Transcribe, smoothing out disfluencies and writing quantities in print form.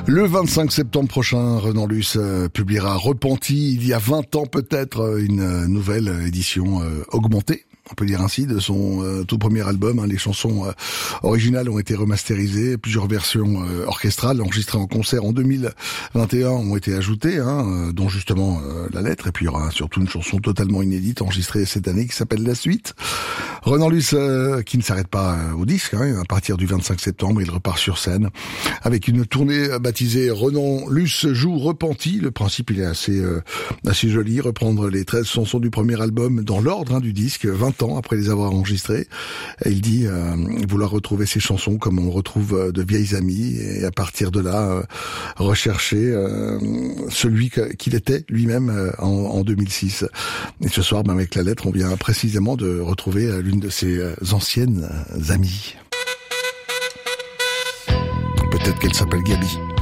Le 25 septembre prochain, Renan Luce publiera Repenti, il y a 20 ans peut-être, une nouvelle édition augmentée. On peut dire ainsi, de son tout premier album. Les chansons originales ont été remasterisées, plusieurs versions orchestrales enregistrées en concert en 2021 ont été ajoutées, dont justement la lettre. Et puis il y aura surtout une chanson totalement inédite enregistrée cette année qui s'appelle La Suite. Renan Luce qui ne s'arrête pas au disque, à partir du 25 septembre, il repart sur scène avec une tournée baptisée Renan Luce joue Repenti. Le principe il est assez joli, reprendre les 13 chansons du premier album dans l'ordre du disque, 20 ans après les avoir enregistrées. Et il dit vouloir retrouver ces chansons comme on retrouve de vieilles amies et à partir de là rechercher celui qu'il était lui-même en 2006. Et ce soir, avec la lettre, on vient précisément de retrouver l'une de ses anciennes amies. Peut-être qu'elle s'appelle Gabi.